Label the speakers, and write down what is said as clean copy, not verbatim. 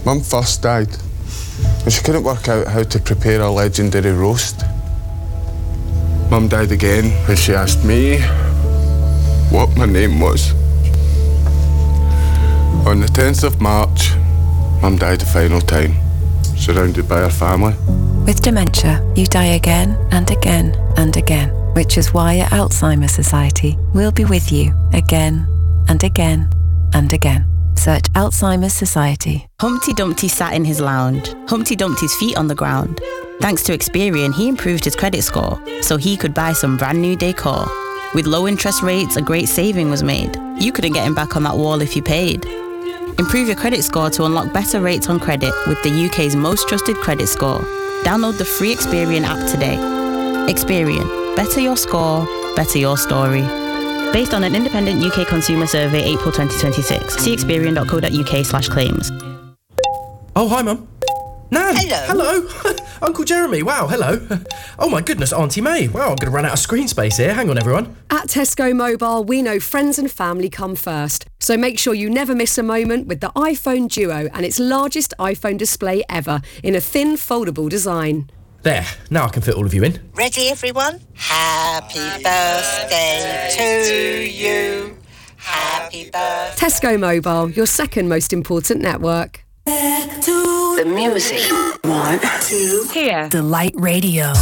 Speaker 1: Mum first died, and she couldn't work out how to prepare a legendary roast. Mum died again when she asked me what my name was. On the 10th of March, Mum died the final time, surrounded by her family.
Speaker 2: With dementia, you die again and again and again, which is why at Alzheimer's Society, we'll be with you again and again and again. Search Alzheimer's Society.
Speaker 3: Humpty Dumpty sat in his lounge, Humpty Dumpty's feet on the ground. Thanks to Experian, he improved his credit score, so he could buy some brand new decor. With low interest rates, a great saving was made. You couldn't get him back on that wall if you paid. Improve your credit score to unlock better rates on credit with the UK's most trusted credit score. Download the free Experian app today. Experian. Better your score, better your story. Based on an independent UK consumer survey, April 2026. See experian.co.uk/claims.
Speaker 4: Oh, hi, Mum. Nan!
Speaker 5: Hello.
Speaker 4: Hello! Uncle Jeremy, wow, hello. Oh my goodness, Auntie May. Wow, I'm going to run out of screen space here. Hang on, everyone.
Speaker 6: At Tesco Mobile, we know friends and family come first. So make sure you never miss a moment with the iPhone Duo and its largest iPhone display ever in a thin, foldable design.
Speaker 4: There, now I can fit all of you in.
Speaker 5: Ready, everyone? Happy birthday to you. Happy birthday.
Speaker 6: Tesco Mobile, your second most important network.
Speaker 7: Back to the music. 1, 2,
Speaker 2: Here.
Speaker 7: Delight Radio.